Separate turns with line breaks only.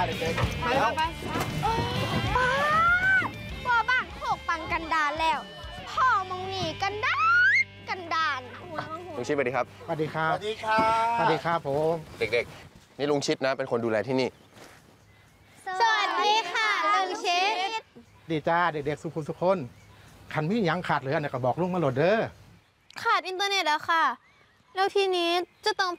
เด็กๆ
ไป
แล้ว
ไป
ป้าบัวบ้านโคกปังกันดารแล้วพ่อมองหนีกันดานกันดาน
ลุงชิดสวัสดีครับ
สวัสดีครั
ส
บ
วัสดีครับ
สวัสดีครับผม
เด็กๆ นี่ลุงชิดนะ เป็นคนดูแลที่นี่
สวัสดีค่ะลุงชิด
ดีจ้าเด็กๆสุขุมสุคนขันมีหยังขาดเหลือเนี่ยก็บอกลุงมาโหลดเด้อ
ขาดอินเทอร์เน็ตอะค่ะ แล้วทีนี้จะต้อง